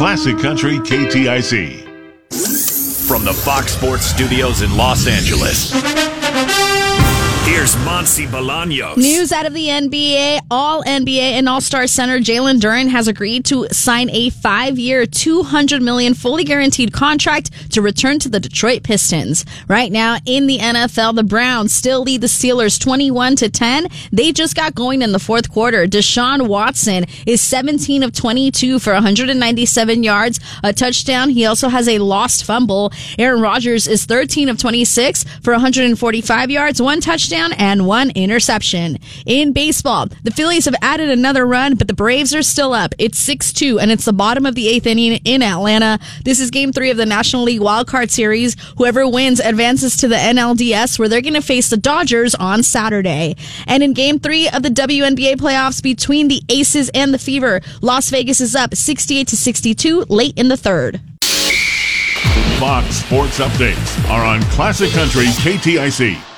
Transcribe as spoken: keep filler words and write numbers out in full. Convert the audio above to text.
Classic Country K T I C. From the Fox Sports Studios in Los Angeles, here's Monse Bolaños. News out of the N B A. All N B A and All-Star center Jalen Duren has agreed to sign a five-year, two hundred million dollars fully guaranteed contract to return to the Detroit Pistons. Right now in the N F L, the Browns still lead the Steelers twenty-one to ten. They just got going in the fourth quarter. Deshaun Watson is seventeen of twenty-two for one hundred ninety-seven yards, a touchdown. He also has a lost fumble. Aaron Rodgers is thirteen of twenty-six for one hundred forty-five yards, one touchdown, and one interception. In baseball, the Phillies have added another run, but the Braves are still up. It's six two, and it's the bottom of the eighth inning in Atlanta. This is game three of the National League Wildcard Series. Whoever wins advances to the N L D S, where they're going to face the Dodgers on Saturday. And in game three of the W N B A playoffs between the Aces and the Fever, Las Vegas is up sixty-eight to sixty-two late in the third. Fox Sports Updates are on Classic Country K T I C.